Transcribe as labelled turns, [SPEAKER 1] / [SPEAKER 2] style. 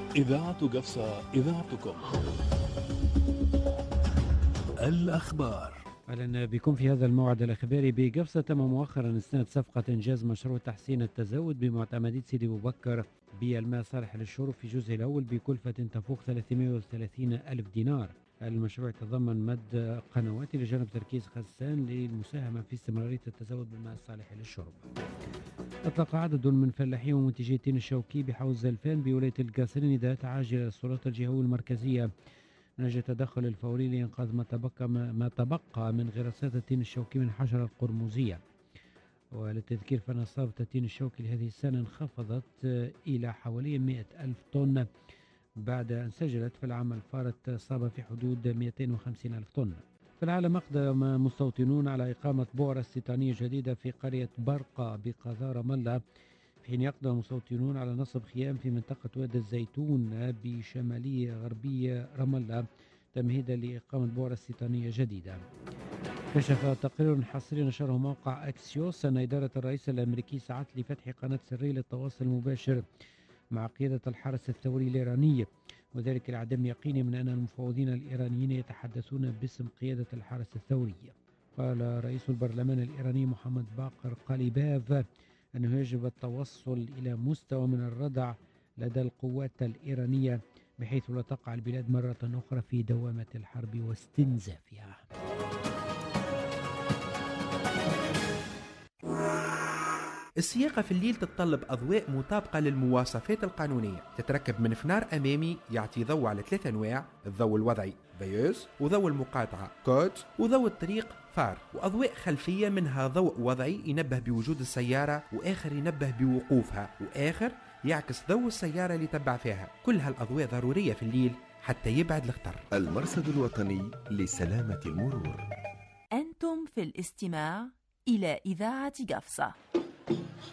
[SPEAKER 1] إذاعة قفصة، إذاعتكم. الأخبار.
[SPEAKER 2] أهلا بكم في هذا الموعد الإخباري. بقفصة تم مؤخرا إسناد صفقة إنجاز مشروع تحسين التزود بمعتمدية سيدي أبو بكر بالماء صالح للشرب في جزءه الأول بكلفة تفوق 330 ألف دينار. المشروع يتضمن مد قنوات لجانب تركيز خزان للمساهمة في استمرارية التزود بالماء الصالح للشرب. أطلق عدد من فلاحي ومنتجي التين الشوكي بحوض زلفان بولاية القاصرين نداءات عاجلة للسلطات الجهوية المركزية من أجل التدخل الفوري لإنقاذ ما تبقى من غراسات التين الشوكي من حشرة القرمزية. وللتذكير فإن إصابة التين الشوكي لهذه السنة انخفضت إلى حوالي 100 ألف طن بعد أن سجلت في العام الفارط إصابة في حدود 250 ألف طن. في العالم أقدم مستوطنون على إقامة بؤرة استيطانية جديدة في قرية برقة بقضاء رام الله، في حين يقدم مستوطنون على نصب خيام في منطقة وادي الزيتون بشمالية غربية رام الله تمهيدا لإقامة بؤرة استيطانية جديدة. كشف تقرير حصري نشره موقع أكسيوس أن إدارة الرئيس الأمريكي سعت لفتح قناة سرية للتواصل المباشر مع قيادة الحرس الثوري الإيراني، وذلك لعدم يقين من أن المفوضين الإيرانيين يتحدثون باسم قيادة الحرس الثوري. قال رئيس البرلمان الإيراني محمد باقر قليباف أنه يجب التوصل إلى مستوى من الردع لدى القوات الإيرانية بحيث لا تقع البلاد مرة أخرى في دوامة الحرب واستنزافها.
[SPEAKER 3] السياقة في الليل تتطلب أضواء مطابقة للمواصفات القانونية، تتركب من فنار أمامي يعطي ضوء على 3 أنواع: الضوء الوضعي فيوز، وضوء المقاطعة كود، وضوء الطريق فار، وأضواء خلفية منها ضوء وضعي ينبه بوجود السيارة، وآخر ينبه بوقوفها، وآخر يعكس ضوء السيارة اللي تبع فيها. كل هالأضواء ضرورية في الليل حتى يبعد الخطر.
[SPEAKER 4] المرصد الوطني لسلامة المرور.
[SPEAKER 5] أنتم في الاستماع إلى إذاعة قفصة.